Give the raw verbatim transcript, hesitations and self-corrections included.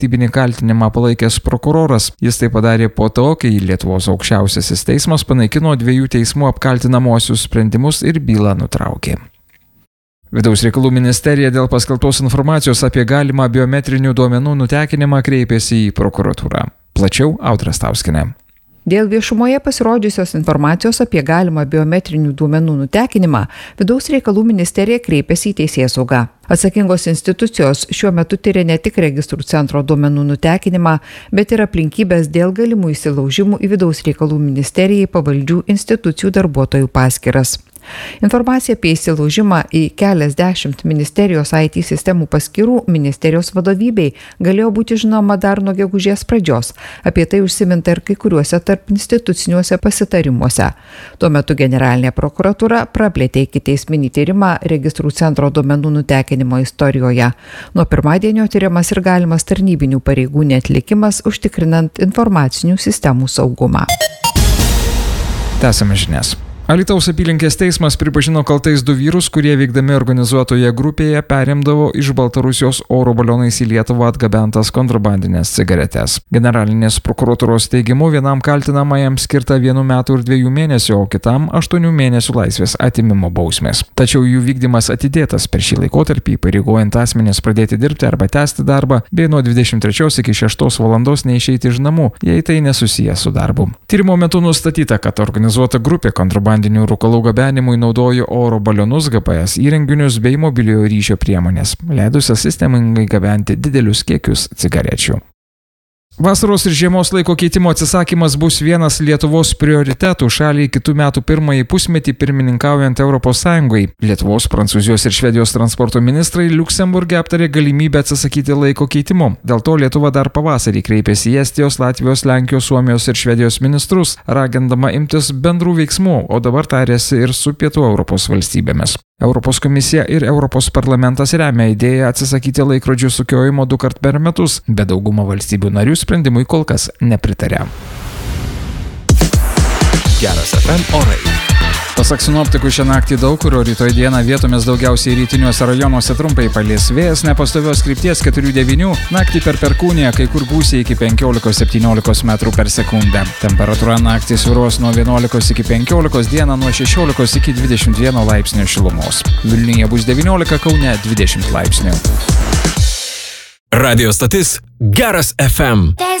valstybinį kaltinimą palaikęs prokuroras. Jis tai padarė po to, kai Lietuvos aukščiausiasis teismas panaikino dviejų teismų apkaltinamosius sprendimus ir bylą nutraukė. Vidaus reikalų ministerija dėl paskelbtos informacijos apie galimą biometrinių duomenų nutekinimą kreipėsi į prokuratūrą. Plačiau Audra Stauskienė. Dėl viešumoje pasirodžiusios informacijos apie galimą biometrinių duomenų nutekinimą, Vidaus reikalų ministerija kreipėsi į Teisėsaugą. Atsakingos institucijos šiuo metu tyria ne tik registrų centro duomenų nutekinimą, bet ir aplinkybės dėl galimų įsilaužimų į Vidaus reikalų ministerijai pavaldžių institucijų darbuotojų paskyras. Informacija apie įsilaužimą į keliasdešimt ministerijos I T sistemų paskyrų ministerijos vadovybei galėjo būti žinoma dar nuo gegužės pradžios. Apie tai užsiminta ir kai kuriuose tarp instituciniuose pasitarimuose. Tuo metu generalinė prokuratūra praplėtė ikiteisminį tyrimą registrų centro duomenų nutekinimo istorijoje. Nuo pirmadienio tyriamas ir galimas tarnybinių pareigų neatlikimas užtikrinant informacinių sistemų saugumą. Tęsiame žinias. Alytaus apylinkės teismas pripažino kaltais du vyrus, kurie veikdami organizuotoje grupėje perimdavo iš Baltarusijos oro balionais į Lietuvą atgabentas kontrabandinės cigaretes. Generalinės prokuratūros teigimu vienam kaltinamajam skirta vienų metų ir dviejų mėnesių, o kitam aštuonių mėnesių laisvės atėmimo bausmės. Tačiau jų vykdymas atidėtas per šį laikotarpį, pareigojant asmenis pradėti dirbti arba tęsti darbą, bei nuo dvidešimt trečios iki šeštos valandos neišeiti iš namų, jei tai nesusiję su darbu. Tyrimo metu nustatyta, kad organizuota grupė kontrabandinių rūkalų gabenimui naudojo oro balionus, G P S įrenginius bei mobiliojo ryšio priemonės, leidusias sistemingai gabenti didelius kiekius cigarečių. Vasaros ir žiemos laiko keitimo atsisakymas bus vienas Lietuvos prioritetų šaliai kitų metų pirmąjį pusmetį pirmininkaujant Europos Sąjungai. Lietuvos, Prancūzijos ir Švedijos transporto ministrai Liuksemburge aptarė galimybę atsisakyti laiko keitimo. Dėl to Lietuva dar pavasarį kreipėsi į Estijos, Latvijos, Lenkijos, Suomijos ir Švedijos ministrus, ragindama imtis bendrų veiksmų, o dabar tarėsi ir su Pietų Europos valstybėmis. Europos komisija ir Europos parlamentas remia idėją atsisakyti laikrodžių sukiojimo du kart per metus, bet dauguma valstybių narių sprendimui kol kas nepritarė. Geras F M orai. Pasak sinoptikų, šią naktį daug kur, o rytoj dieną vietomis daugiausiai rytiniuose rajonuose trumpai palis vėjas, nepastovios krypties keturi devyni, naktį per Perkūniją kai kur gūsiai iki penkiolikos septyniolikos metrų per sekundę. Temperatūra naktį svyruos nuo vienuolikos iki penkiolikos, dieną nuo šešiolikos iki dvidešimt vieno laipsnio šilumos. Vilniuje bus devyniolika, Kaune dvidešimt laipsnių. Radio stotis Geras F M.